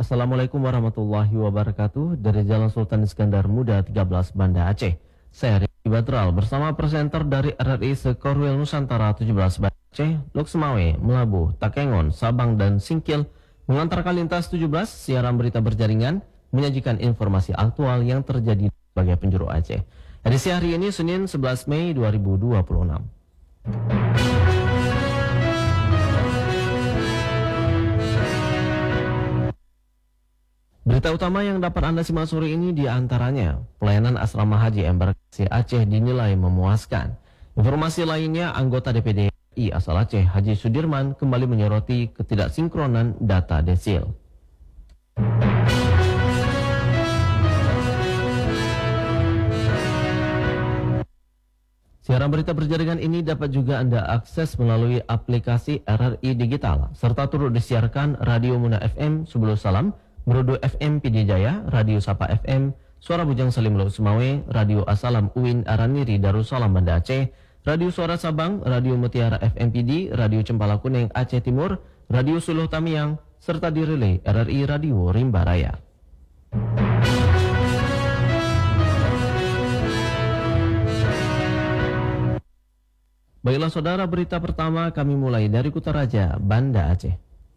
Assalamualaikum warahmatullahi wabarakatuh. Dari Jalan Sultan Iskandar Muda 13 Banda Aceh, saya Riki Badral bersama presenter dari RRI Sekorwil Nusantara 17 Banda Aceh, Luksemawe, Melabuh, Takengon, Sabang dan Singkil mengantarkan lintas 17 siaran berita berjaringan menyajikan informasi aktual yang terjadi di berbagai penjuru Aceh. Edisi hari ini Senin 11 Mei 2026. Berita utama yang dapat Anda simak sore ini diantaranya, pelayanan asrama haji embarkasi Aceh dinilai memuaskan. Informasi lainnya, anggota DPD RI asal Aceh, Haji Sudirman, kembali menyoroti ketidaksinkronan data desil. Siaran berita berjaringan ini dapat juga Anda akses melalui aplikasi RRI Digital, serta turut disiarkan Radio Muna FM Subulu Salam, Merudu FM PD Jaya, Radio Sapa FM, Suara Bujang Salim Luksemawe, Radio Asalam Uin Araniri Darussalam Banda Aceh, Radio Suara Sabang, Radio Mutiara FM PD, Radio Cempala Kuning Aceh Timur, Radio Suluh Tamiang, serta direlay RRI Radio Rimba Raya. Baiklah saudara, berita pertama kami mulai dari Kutaraja, Banda Aceh.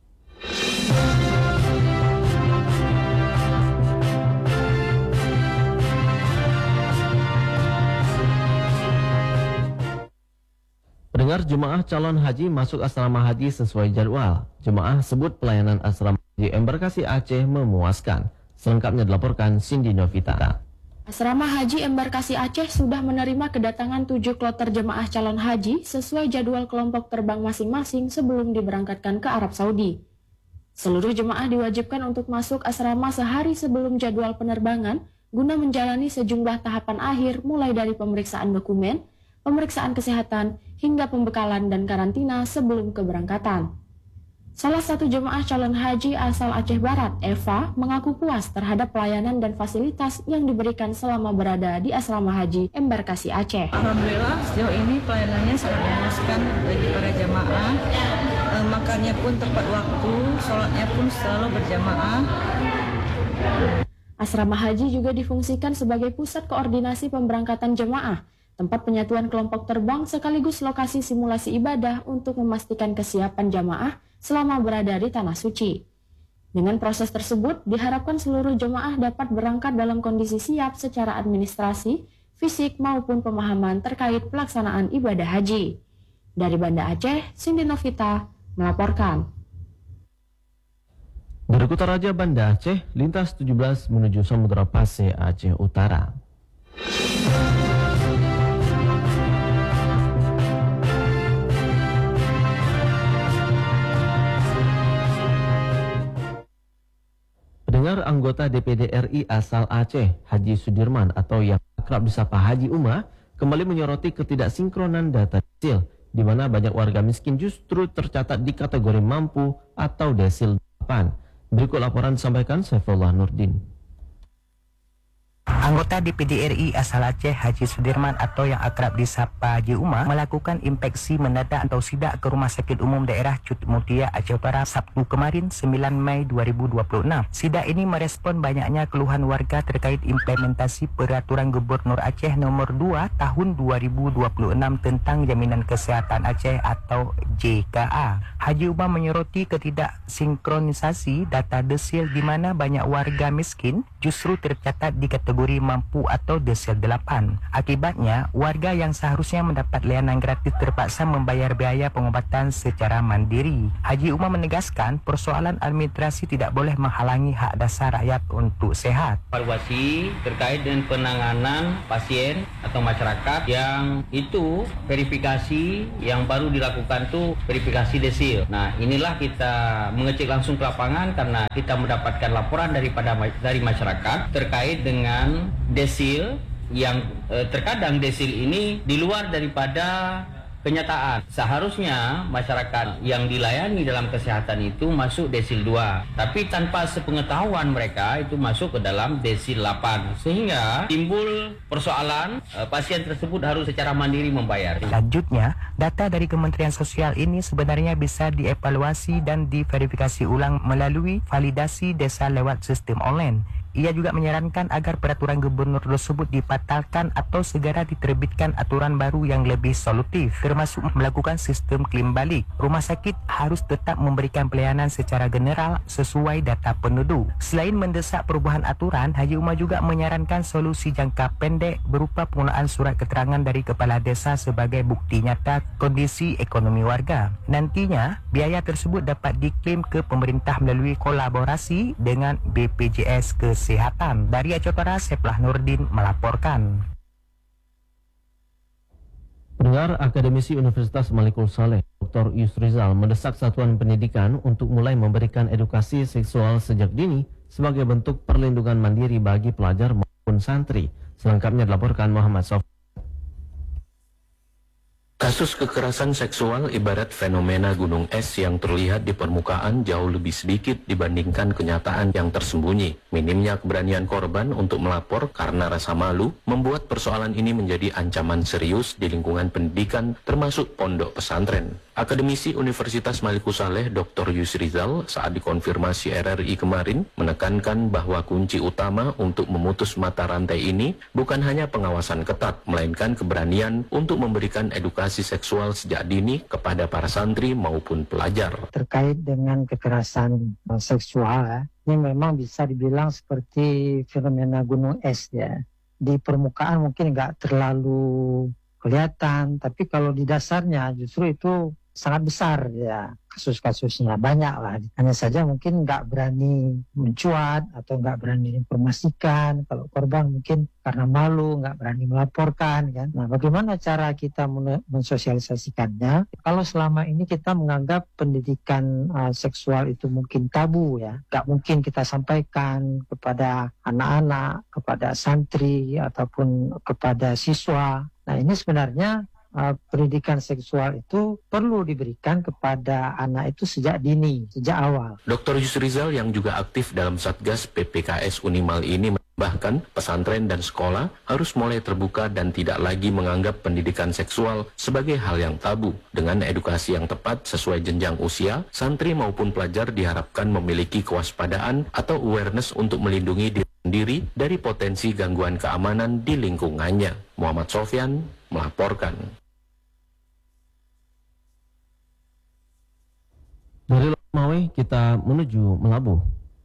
Pendengar, jemaah calon haji masuk asrama haji sesuai jadwal. Jemaah sebut pelayanan asrama haji embarkasi Aceh memuaskan. Selengkapnya dilaporkan Cindy Novita. Asrama Haji Embarkasi Aceh sudah menerima kedatangan 7 kloter jemaah calon haji sesuai jadwal kelompok terbang masing-masing sebelum diberangkatkan ke Arab Saudi. Seluruh jemaah diwajibkan untuk masuk asrama sehari sebelum jadwal penerbangan guna menjalani sejumlah tahapan akhir mulai dari pemeriksaan dokumen, pemeriksaan kesehatan, hingga pembekalan dan karantina sebelum keberangkatan. Salah satu jemaah calon haji asal Aceh Barat, Eva, mengaku puas terhadap pelayanan dan fasilitas yang diberikan selama berada di asrama haji embarkasi Aceh. Alhamdulillah, sejauh ini pelayanannya sangat memuaskan bagi para jemaah. Makannya pun tepat waktu, sholatnya pun selalu berjamaah. Asrama haji juga difungsikan sebagai pusat koordinasi pemberangkatan jemaah, tempat penyatuan kelompok terbang sekaligus lokasi simulasi ibadah untuk memastikan kesiapan jamaah selama berada di Tanah Suci. Dengan proses tersebut, diharapkan seluruh jemaah dapat berangkat dalam kondisi siap secara administrasi, fisik maupun pemahaman terkait pelaksanaan ibadah haji. Dari Banda Aceh, Cindy Novita melaporkan. Dari Kutaraja, Banda Aceh, lintas 17 menuju Samudra Pasir Aceh Utara. Pendengar, anggota DPD RI asal Aceh, Haji Sudirman atau yang akrab disapa Haji Umar, kembali menyoroti ketidaksinkronan data desil, di mana banyak warga miskin justru tercatat di kategori mampu atau desil 8. Berikut laporan disampaikan Saifullah Nurdin. Anggota DPD RI asal Aceh, Haji Sudirman atau yang akrab disapa Haji Umar, melakukan inspeksi mendadak atau sidak ke Rumah Sakit Umum Daerah Cut Mutia Aceh Utara Sabtu kemarin 9 Mei 2026. Sidak ini merespon banyaknya keluhan warga terkait implementasi Peraturan Gubernur Aceh Nomor 2 Tahun 2026 tentang Jaminan Kesehatan Aceh atau JKA. Haji Umar menyoroti ketidaksinkronisasi data desil di mana banyak warga miskin justru tercatat di kategori mampu atau desil 8. Akibatnya, warga yang seharusnya mendapat layanan gratis terpaksa membayar biaya pengobatan secara mandiri. Haji Umar menegaskan persoalan administrasi tidak boleh menghalangi hak dasar rakyat untuk sehat. Evaluasi terkait dengan penanganan pasien atau masyarakat yang itu verifikasi yang baru dilakukan tuh verifikasi desil. Nah, inilah kita mengecek langsung ke lapangan karena kita mendapatkan laporan dari masyarakat terkait dengan desil yang terkadang desil ini di luar daripada kenyataan. Seharusnya masyarakat yang dilayani dalam kesehatan itu masuk desil 2. Tapi tanpa sepengetahuan mereka itu masuk ke dalam desil 8. Sehingga timbul persoalan pasien tersebut harus secara mandiri membayar. Selanjutnya, data dari Kementerian Sosial ini sebenarnya bisa dievaluasi dan diverifikasi ulang melalui validasi desa lewat sistem online. Ia juga menyarankan agar peraturan gubernur tersebut dibatalkan atau segera diterbitkan aturan baru yang lebih solutif, termasuk melakukan sistem klaim balik. Rumah sakit harus tetap memberikan pelayanan secara general sesuai data penduduk. Selain mendesak perubahan aturan, Haji Umar juga menyarankan solusi jangka pendek berupa penggunaan surat keterangan dari kepala desa sebagai bukti nyata kondisi ekonomi warga. Nantinya, biaya tersebut dapat diklaim ke pemerintah melalui kolaborasi dengan BPJS Kesehatan. Dari Aceh Utara, Seplah Nurdin melaporkan. Pendengar, Akademisi Universitas Malikul Saleh, Dr. Yusrizal mendesak satuan pendidikan untuk mulai memberikan edukasi seksual sejak dini sebagai bentuk perlindungan mandiri bagi pelajar maupun santri. Selengkapnya dilaporkan Muhammad Sof. Kasus kekerasan seksual ibarat fenomena gunung es yang terlihat di permukaan jauh lebih sedikit dibandingkan kenyataan yang tersembunyi. Minimnya keberanian korban untuk melapor karena rasa malu membuat persoalan ini menjadi ancaman serius di lingkungan pendidikan termasuk pondok pesantren. Akademisi Universitas Malikul Saleh Dr. Yusrizal saat dikonfirmasi RRI kemarin menekankan bahwa kunci utama untuk memutus mata rantai ini bukan hanya pengawasan ketat, melainkan keberanian untuk memberikan edukasi seksual sejak dini kepada para santri maupun pelajar. Terkait dengan kekerasan seksual, ini memang bisa dibilang seperti fenomena gunung es ya. Di permukaan mungkin nggak terlalu kelihatan, tapi kalau di dasarnya justru itu sangat besar ya, kasus-kasusnya banyak lah. Hanya saja mungkin nggak berani mencuat atau nggak berani informasikan. Kalau korban mungkin karena malu nggak berani melaporkan kan. Nah, bagaimana cara kita mensosialisasikannya? Kalau selama ini kita menganggap pendidikan seksual itu mungkin tabu ya, nggak mungkin kita sampaikan kepada anak-anak, kepada santri ataupun kepada siswa. Nah, ini sebenarnya pendidikan seksual itu perlu diberikan kepada anak itu sejak dini, sejak awal. Dr. Yusrizal yang juga aktif dalam Satgas PPKS Unimal ini menambahkan pesantren dan sekolah harus mulai terbuka dan tidak lagi menganggap pendidikan seksual sebagai hal yang tabu. Dengan edukasi yang tepat sesuai jenjang usia, santri maupun pelajar diharapkan memiliki kewaspadaan atau awareness untuk melindungi diri sendiri dari potensi gangguan keamanan di lingkungannya. Muhammad Sofyan melaporkan. Dari Lomawe kita menuju Melabuh.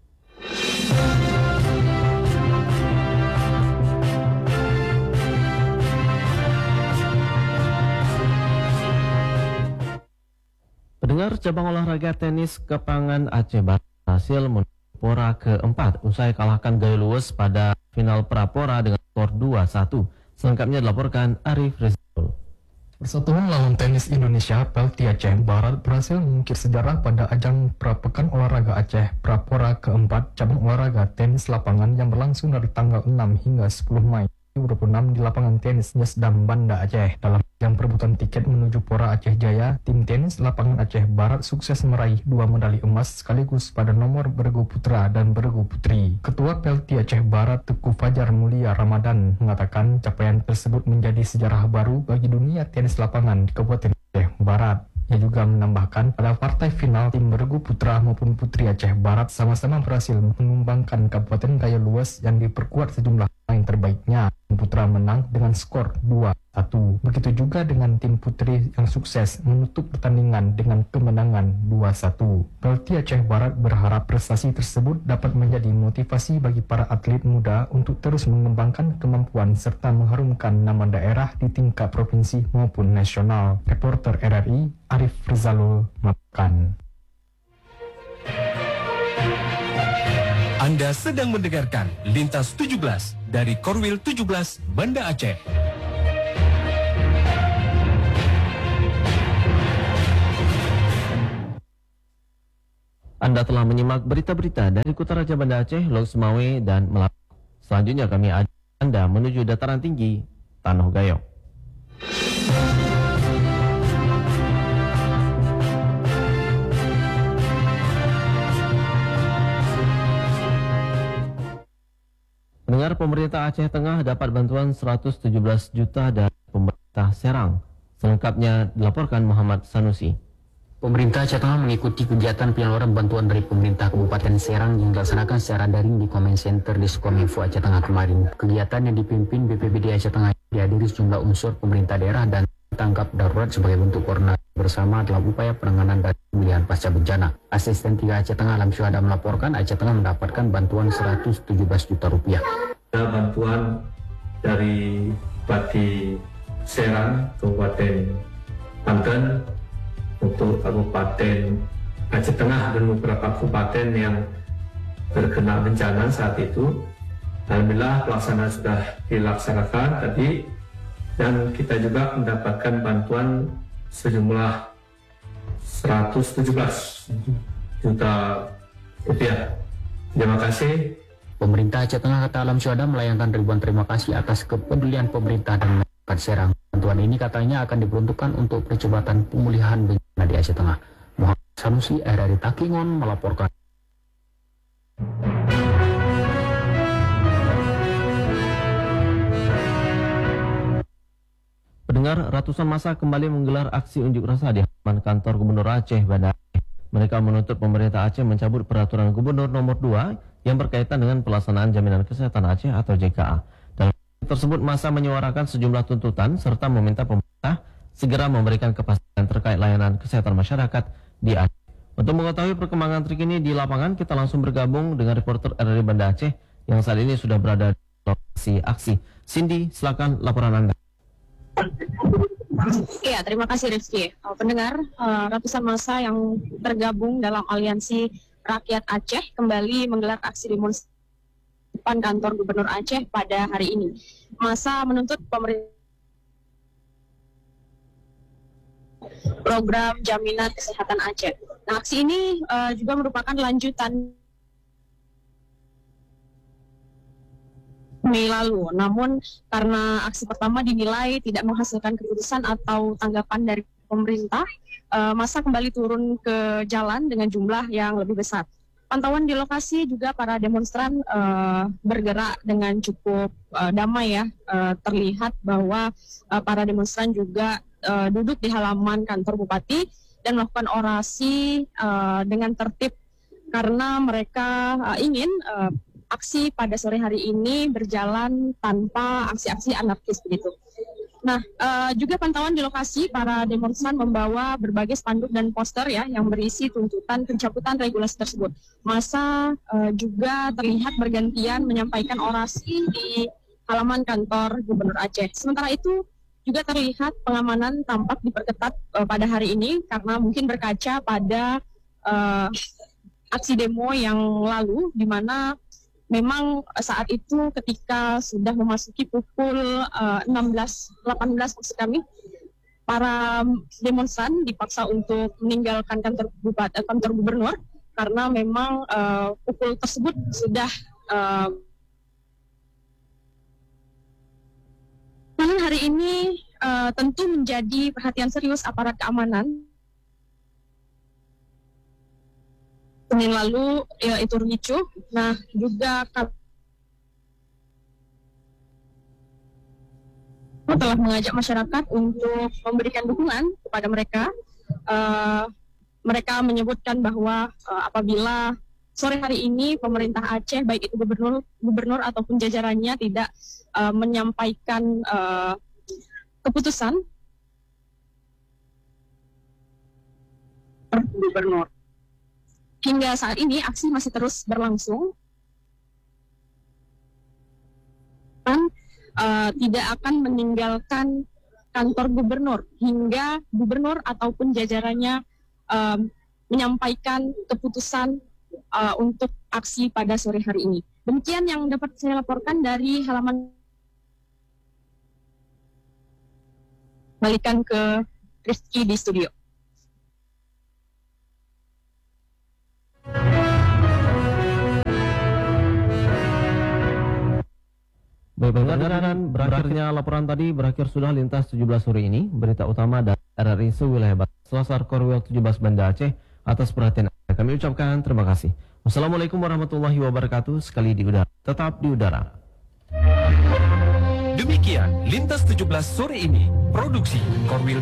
Pendengar, cabang olahraga tenis kepangan Aceh Barat berhasil menuju pora keempat usai kalahkan Gayo Luwes pada final prapora dengan skor 2-1. Selengkapnya dilaporkan Arif Rizal. Persatuan Lawan Tenis Indonesia PELTI Aceh Barat berhasil mengukir sejarah pada ajang Prapekan Olahraga Aceh Prapora keempat cabang olahraga tenis lapangan yang berlangsung dari tanggal 6 hingga 10 Mei 2026 di lapangan tenis Nyesdam Banda Aceh. Dalam ajang perebutan tiket menuju Pora Aceh Jaya, tim tenis lapangan Aceh Barat sukses meraih 2 medali emas sekaligus pada nomor bergu putra dan bergu putri. Ketua PELTI Aceh Barat Teguh Fajar Mulia Ramadan mengatakan capaian tersebut menjadi sejarah baru bagi dunia tenis lapangan di Kabupaten Aceh Barat. Ia juga menambahkan pada partai final tim bergu putra maupun putri Aceh Barat sama-sama berhasil menumbangkan Kabupaten Gayo Luwes yang diperkuat sejumlah pemain terbaiknya. Tim putra menang dengan skor 2-1. Begitu juga dengan tim putri yang sukses menutup pertandingan dengan kemenangan 2-1. PELTI Aceh Barat berharap prestasi tersebut dapat menjadi motivasi bagi para atlet muda untuk terus mengembangkan kemampuan serta mengharumkan nama daerah di tingkat provinsi maupun nasional. Reporter RRI Arif Rizalul melaporkan. Anda sedang mendengarkan Lintas 17 dari Korwil 17 Banda Aceh. Anda telah menyimak berita-berita dari Kota Raja Banda Aceh, Lok Semawe, dan Melabuh. Selanjutnya kami ajak Anda menuju dataran tinggi Tanah Gayo. Pendengar, pemerintah Aceh Tengah dapat bantuan 117 juta dari pemerintah Serang. Selengkapnya dilaporkan Muhammad Sanusi. Pemerintah Aceh Tengah mengikuti kegiatan penyaluran bantuan dari pemerintah Kabupaten Serang yang dilaksanakan secara daring di Comment Center di Sukominfo Aceh Tengah kemarin. Kegiatan yang dipimpin BPBD Aceh Tengah dihadiri sejumlah unsur pemerintah daerah dan tangkap darurat sebagai bentuk koordinasi bersama dalam upaya penanganan dan pemulihan pasca bencana. Asisten 3 Aceh Tengah Alam Syuhada melaporkan Aceh Tengah mendapatkan bantuan 117 juta rupiah. Bantuan dari Bupati Serang, Kabupaten Banten, untuk Kabupaten Aceh Tengah dan beberapa kabupaten yang terkena bencana saat itu. Alhamdulillah pelaksanaan sudah dilaksanakan tadi, dan kita juga mendapatkan bantuan sejumlah 117 juta rupiah. Terima kasih. Pemerintah Aceh Tengah kata Alam Syuhada melayangkan ribuan terima kasih atas kepedulian pemerintah dan masyarakat Serang. Bantuan ini katanya akan diperuntukkan untuk percepatan pemulihan bencana di Aceh Tengah. Muhammad Sanusi, RRI Takingon melaporkan. Pendengar, ratusan massa kembali menggelar aksi unjuk rasa di halaman kantor Gubernur Aceh Banda Aceh. Mereka menuntut pemerintah Aceh mencabut peraturan Gubernur nomor 2 yang berkaitan dengan pelaksanaan jaminan kesehatan Aceh atau JKA. Dalam aksi tersebut, massa menyuarakan sejumlah tuntutan serta meminta pemerintah segera memberikan kepastian terkait layanan kesehatan masyarakat di Aceh. Untuk mengetahui perkembangan terkini di lapangan, kita langsung bergabung dengan reporter RRI Banda Aceh yang saat ini sudah berada di lokasi aksi. Cindy, silakan laporan Anda. Ya, terima kasih Rizky. Pendengar, ratusan massa yang tergabung dalam Aliansi Rakyat Aceh kembali menggelar aksi demonstrasi depan kantor Gubernur Aceh pada hari ini. Massa menuntut pemerintah program jaminan kesehatan Aceh. Nah, aksi ini juga merupakan lanjutan Mei lalu. Namun karena aksi pertama dinilai tidak menghasilkan keputusan atau tanggapan dari pemerintah, massa kembali turun ke jalan dengan jumlah yang lebih besar. Pantauan di lokasi juga para demonstran bergerak dengan cukup damai ya. Terlihat bahwa para demonstran juga duduk di halaman kantor bupati dan melakukan orasi dengan tertib karena mereka ingin aksi pada sore hari ini berjalan tanpa aksi-aksi anarkis begitu. Nah, juga pantauan di lokasi para demonstran membawa berbagai spanduk dan poster ya yang berisi tuntutan pencabutan regulasi tersebut. Massa juga terlihat bergantian menyampaikan orasi di halaman kantor Gubernur Aceh. Sementara itu juga terlihat pengamanan tampak diperketat pada hari ini karena mungkin berkaca pada aksi demo yang lalu di mana memang saat itu ketika sudah memasuki pukul 18 maksud kami, para demonstran dipaksa untuk meninggalkan kantor gubernur karena memang pukul tersebut sudah namun hari ini tentu menjadi perhatian serius aparat keamanan. Senin lalu ya, itu ricuh. Nah, juga telah mengajak masyarakat untuk memberikan dukungan kepada mereka. Mereka menyebutkan bahwa apabila sore hari ini pemerintah Aceh, baik itu gubernur ataupun jajarannya tidak menyampaikan keputusan gubernur. Hingga saat ini aksi masih terus berlangsung dan tidak akan meninggalkan kantor gubernur hingga gubernur ataupun jajarannya menyampaikan keputusan untuk aksi pada sore hari ini. Demikian yang dapat saya laporkan dari halaman. Balikan ke Rizky di studio. Baik, dan berakhirnya laporan tadi berakhir sudah lintas 17 sore ini. Berita utama dari RRI sewilayah Selasar Korwil 17 Banda Aceh atas perhatian Anda. Kami ucapkan terima kasih. Wassalamualaikum warahmatullahi wabarakatuh. Sekali di udara, tetap di udara. Demikian Lintas 17 sore ini. Produksi Korwil